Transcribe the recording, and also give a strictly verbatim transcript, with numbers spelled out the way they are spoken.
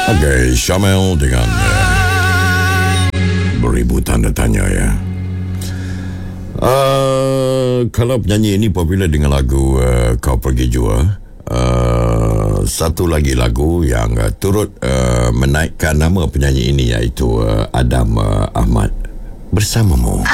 Okay, Syamel dengan uh, beribu tanda tanya ya. Uh, kalau penyanyi ini popular dengan lagu uh, Kau Pergi Jua, uh, satu lagi lagu yang uh, turut uh, menaikkan nama penyanyi ini iaitu uh, Adam uh, Ahmad, Bersamamu.